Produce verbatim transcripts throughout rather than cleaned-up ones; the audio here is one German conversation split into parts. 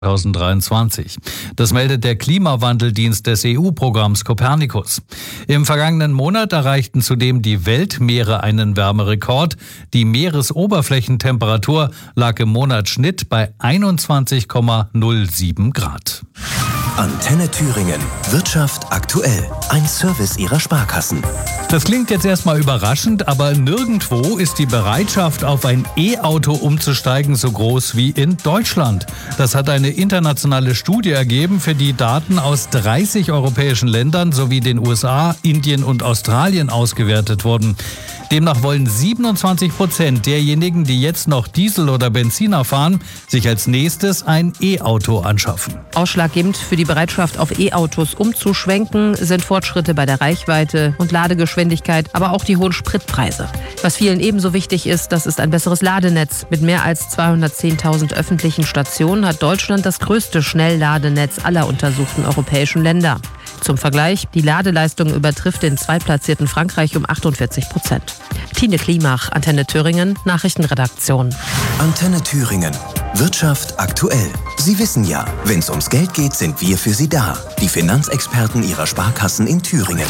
zweitausenddreiundzwanzig. Das meldet der Klimawandeldienst des E U-Programms Copernicus. Im vergangenen Monat erreichten zudem die Weltmeere einen Wärmerekord. Die Meeresoberflächentemperatur lag im Monatsschnitt bei einundzwanzig Komma null sieben Grad. Antenne Thüringen. Wirtschaft aktuell. Ein Service Ihrer Sparkassen. Das klingt jetzt erstmal überraschend, aber nirgendwo ist die Bereitschaft, auf ein E-Auto umzusteigen, so groß wie in Deutschland. Das hat eine internationale Studie ergeben, für die Daten aus dreißig europäischen Ländern sowie den U S A, Indien und Australien ausgewertet wurden. Demnach wollen siebenundzwanzig Prozent derjenigen, die jetzt noch Diesel oder Benziner fahren, sich als nächstes ein E-Auto anschaffen. Ausschlaggebend für die Bereitschaft, auf E-Autos umzuschwenken, sind Fortschritte bei der Reichweite und Ladegeschwindigkeit, aber auch die hohen Spritpreise. Was vielen ebenso wichtig ist, das ist ein besseres Ladenetz. Mit mehr als zweihundertzehntausend öffentlichen Stationen hat Deutschland das größte Schnellladenetz aller untersuchten europäischen Länder. Zum Vergleich, die Ladeleistung übertrifft den zweitplatzierten Frankreich um achtundvierzig Prozent. Tine Klimach, Antenne Thüringen, Nachrichtenredaktion. Antenne Thüringen. Wirtschaft aktuell. Sie wissen ja, wenn es ums Geld geht, sind wir für Sie da. Die Finanzexperten Ihrer Sparkassen in Thüringen.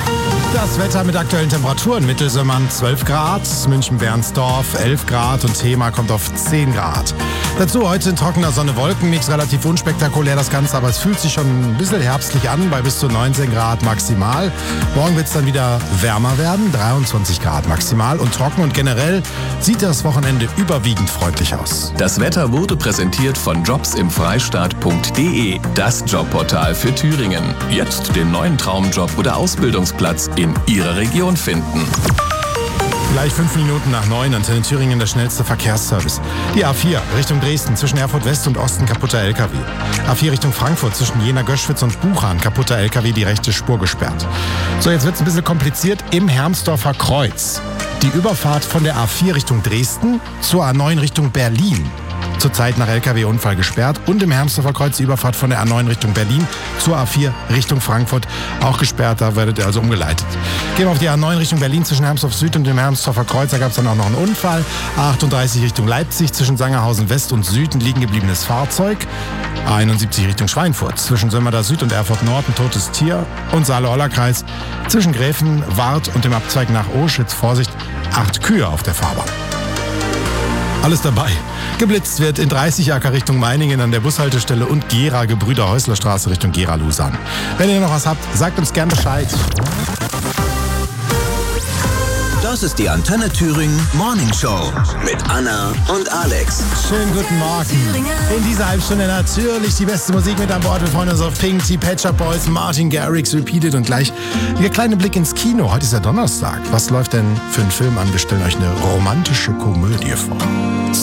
Das Wetter mit aktuellen Temperaturen. Mittelsimmern zwölf Grad, München-Bernsdorf elf Grad und Thema kommt auf zehn Grad. Dazu heute in trockener Sonne, Wolkenmix, relativ unspektakulär das Ganze, aber es fühlt sich schon ein bisschen herbstlich an, bei bis zu neunzehn Grad maximal. Morgen wird es dann wieder wärmer werden, dreiundzwanzig Grad maximal und trocken und generell sieht das Wochenende überwiegend freundlich aus. Das Wetter wurde präsentiert von jobs im freistaat punkt de, das Jobportal für Thüringen. Jetzt den neuen Traumjob oder Ausbildungsplatz in Ihrer Region finden. Gleich fünf Minuten nach neun, Antenne Thüringen, der schnellste Verkehrsservice. Die A vier Richtung Dresden, zwischen Erfurt West und Osten kaputter L K W. A vier Richtung Frankfurt, zwischen Jena, Göschwitz und Buchan kaputter L K W, die rechte Spur gesperrt. So, jetzt wird es ein bisschen kompliziert im Hermsdorfer Kreuz. Die Überfahrt von der A vier Richtung Dresden zur A neun Richtung Berlin. Zurzeit nach L K W-Unfall gesperrt und im Hermsdorfer Kreuz die Überfahrt von der A neun Richtung Berlin zur A vier Richtung Frankfurt auch gesperrt, da werdet ihr also umgeleitet. Gehen wir auf die A neun Richtung Berlin zwischen Hermsdorf Süd und dem Hermsdorfer Kreuz, da gab es dann auch noch einen Unfall. A achtunddreißig Richtung Leipzig zwischen Sangerhausen West und Süd ein liegen gebliebenes Fahrzeug. A einundsiebzig Richtung Schweinfurt zwischen Sömmerda Süd und Erfurt Nord ein totes Tier und Saale-Orla-Kreis zwischen Gräfen, Wart und dem Abzweig nach Oschitz, Vorsicht, acht Kühe auf der Fahrbahn. Alles dabei. Geblitzt wird in dreißig Acker Richtung Meiningen an der Bushaltestelle und Gera, Gebrüder-Häusler-Straße Richtung Gera-Lusan. Wenn ihr noch was habt, sagt uns gern Bescheid. Das ist die Antenne Thüringen Morning Show mit Anna und Alex. Schönen guten Morgen. In dieser Halbstunde natürlich die beste Musik mit an Bord. Wir freuen uns auf Pink, die Pet Shop Boys, Martin Garrix, Repeated und gleich der kleine Blick ins Kino. Heute ist ja Donnerstag. Was läuft denn für einen Film an? Wir stellen euch eine romantische Komödie vor.